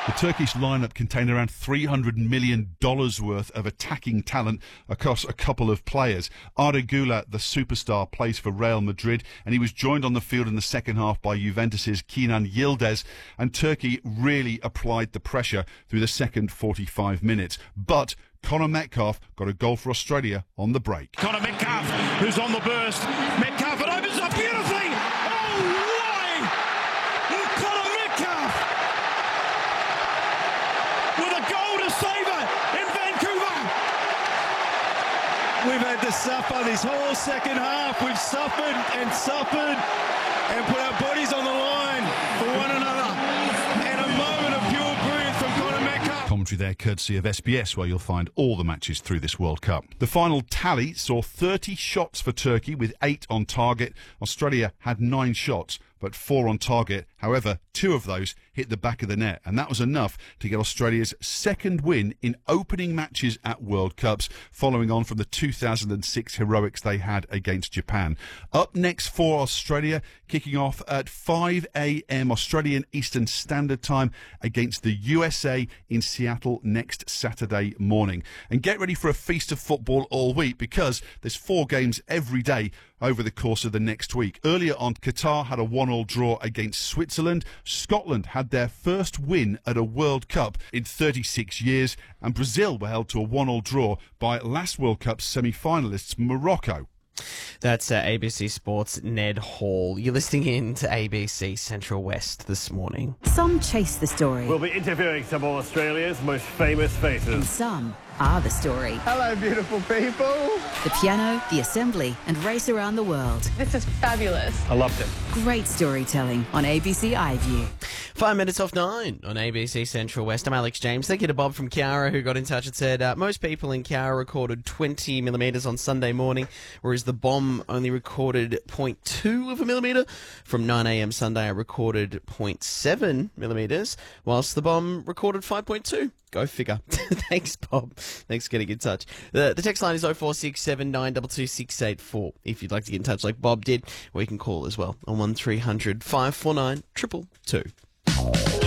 The Turkish lineup contained around $300 million worth of attacking talent across a couple of players. Arda Güler, the superstar, plays for Real Madrid, and he was joined on the field in the second half by Juventus's Kenan Yildiz, and Turkey really applied the pressure through the second 45 minutes. But Connor Metcalfe got a goal for Australia on the break. Connor Metcalfe, who's on the burst. Metcalfe, it opens up beautifully. Oh, why? Connor Metcalfe with a goal to save it in Vancouver. We've had to suffer this whole second half. We've suffered and put our bodies on the line for one another. And a moment of pure brilliance from Connor Metcalfe. Commentary there courtesy of SBS, where you'll find all the matches through this World Cup. The final tally saw 30 shots for Turkey with 8 on target. Australia had 9 shots, but 4 on target. However, 2 of those hit the back of the net, and that was enough to get Australia's second win in opening matches at World Cups, following on from the 2006 heroics they had against Japan. Up next for Australia, kicking off at 5 a.m. Australian Eastern Standard Time against the USA in Seattle next Saturday morning. And get ready for a feast of football all week, because there's 4 games every day over the course of the next week. Earlier on, Qatar had a 1-1 draw against Switzerland. Scotland had their first win at a World Cup in 36 years. And Brazil were held to a 1-1 draw by last World Cup semi-finalists Morocco. That's ABC Sports' Ned Hall. You're listening in to ABC Central West this morning. Some chase the story. We'll be interviewing some of Australia's most famous faces. And some are the story. Hello, beautiful people. The piano, the assembly, and race around the world. This is fabulous. I loved it. Great storytelling on ABC iView. 5 minutes off 9 on ABC Central West. I'm Alex James. Thank you to Bob from Kiara, who got in touch and said most people in Kiara recorded 20 millimetres on Sunday morning, whereas the bomb only recorded 0.2 of a millimetre. From 9 a.m. Sunday, I recorded 0.7 millimetres, whilst the bomb recorded 5.2. Go figure. Thanks, Bob. Thanks for getting in touch. The text line is 0467 922 684 if you'd like to get in touch like Bob did, or you can call as well on 1300 549 222.